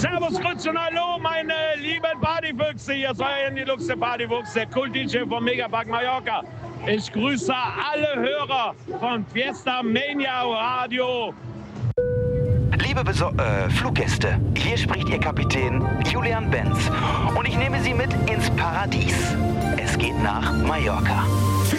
Servus, Grüß und Hallo, meine lieben Partyfüchse. Hier ist euer Handy Lux, der Partyfuchs, der Kult-DJ vom Megapark Mallorca. Ich grüße alle Hörer von Fiesta Mania Radio. Liebe Fluggäste, hier spricht Ihr Kapitän Julian Benz und ich nehme Sie mit ins Paradies. Es geht nach Mallorca.